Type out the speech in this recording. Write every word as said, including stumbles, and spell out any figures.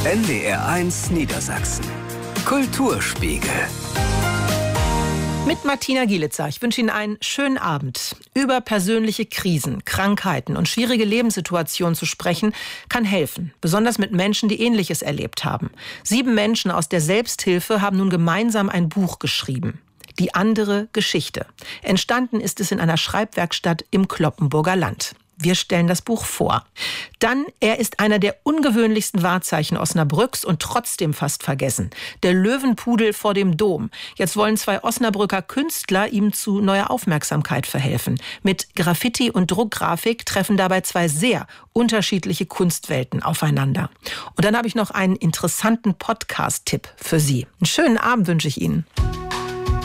N D R eins Niedersachsen. Kulturspiegel. Mit Martina Gielitzer. Ich wünsche Ihnen einen schönen Abend. Über persönliche Krisen, Krankheiten und schwierige Lebenssituationen zu sprechen, kann helfen. Besonders mit Menschen, die Ähnliches erlebt haben. Sieben Menschen aus der Selbsthilfe haben nun gemeinsam ein Buch geschrieben. Die andere Geschichte. Entstanden ist es in einer Schreibwerkstatt im Cloppenburger Land. Wir stellen das Buch vor. Dann, er ist einer der ungewöhnlichsten Wahrzeichen Osnabrücks und trotzdem fast vergessen. Der Löwenpudel vor dem Dom. Jetzt wollen zwei Osnabrücker Künstler ihm zu neuer Aufmerksamkeit verhelfen. Mit Graffiti und Druckgrafik treffen dabei zwei sehr unterschiedliche Kunstwelten aufeinander. Und dann habe ich noch einen interessanten Podcast-Tipp für Sie. Einen schönen Abend wünsche ich Ihnen.